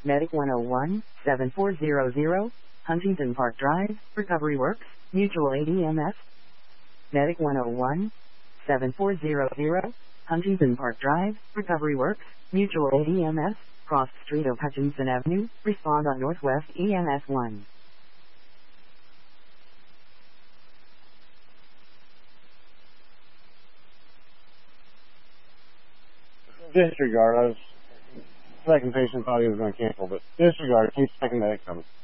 Medic 101, 7400, Huntington Park Drive, Recovery Works, Mutual Aid EMS. Medic 101, 7400, Huntington Park Drive, Recovery Works, Mutual Aid EMS, cross street of Hutchinson Avenue, respond on Northwest EMS 1. Disregard. Second patient thought he was going to cancel, but disregard. Keep second medic coming.